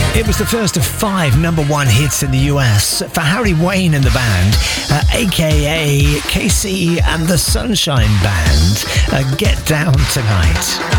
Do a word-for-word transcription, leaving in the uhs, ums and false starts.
It was the first of five number one hits in the U S for Harry Wayne and the band, uh, aka K C and the Sunshine Band. Uh, Get Down Tonight.